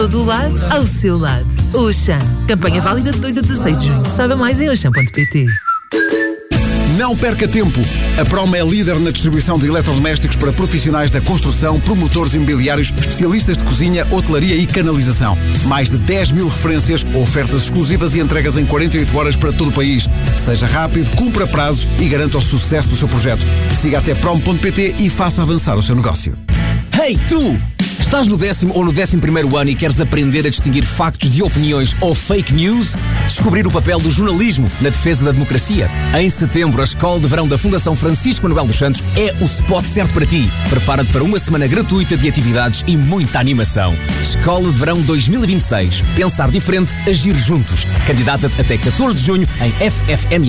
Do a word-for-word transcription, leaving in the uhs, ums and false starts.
Do lado ao seu lado. Oxam. Campanha válida de dois a dezasseis de junho. Saiba mais em oxam ponto pt. Não perca tempo. A Proma é líder na distribuição de eletrodomésticos para profissionais da construção, promotores imobiliários, especialistas de cozinha, hotelaria e canalização. Mais de dez mil referências, ofertas exclusivas e entregas em quarenta e oito horas para todo o país. Seja rápido, cumpra prazos e garanta o sucesso do seu projeto. Siga até prom ponto pt e faça avançar o seu negócio. Hey, tu! Estás no décimo ou no décimo primeiro ano e queres aprender a distinguir factos de opiniões ou fake news? Descobrir o papel do jornalismo na defesa da democracia? Em setembro, a Escola de Verão da Fundação Francisco Manuel dos Santos é o spot certo para ti. Prepara-te para uma semana gratuita de atividades e muita animação. Escola de Verão dois mil e vinte e seis. Pensar diferente, agir juntos. Candidata-te até catorze de junho em f f m